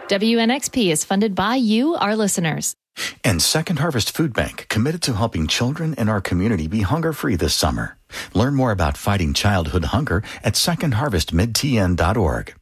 WNXP is funded by you, our listeners. And Second Harvest Food Bank, committed to helping children in our community be hunger-free this summer. Learn more about fighting childhood hunger at secondharvestmidtn.org.